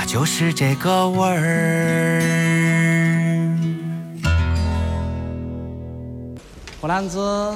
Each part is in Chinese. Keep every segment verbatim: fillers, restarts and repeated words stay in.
就是这个味儿。 胡兰子，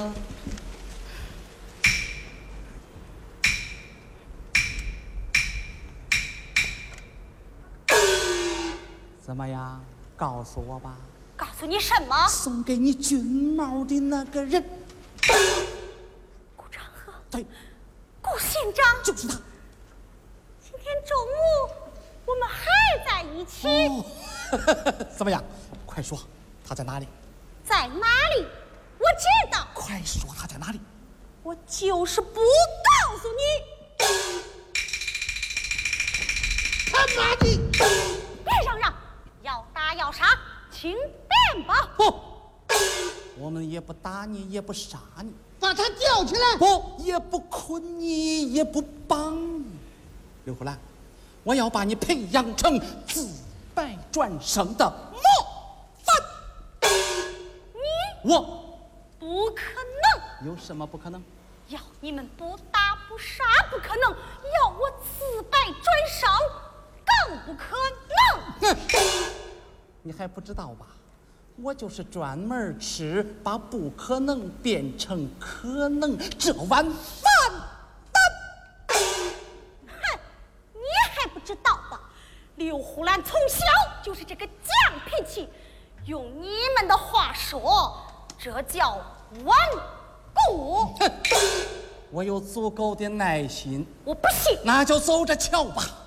怎么样？告诉我吧。 告诉你什么？ 送给你军帽的那个人。 顾长河。 对。 顾县长。 就是他。 今天中午我们还在一起。 哦，怎么样？快说，他在哪里？ 在哪里？我知道。 快说他在哪里？ 我就是不告诉你。 他妈的！ 别嚷嚷，要打要杀，请便吧。 不，我们也不打你，也不杀你， 把他吊起来。 不，也不困你，也不绑你。刘胡兰，我要把你培养成自败转胜的模范。 你我不可能。 有什么不可能？ 要你们不打不杀不可能，要我自败转胜更不可能。 你还不知道吧？我就是专门吃把不可能变成可能这碗饭的。 哼，你还不知道吧？刘胡兰从小就是这个犟脾气，用你们的话说，这叫顽固。 我有足够的耐心。 我不信。 那就走着瞧吧。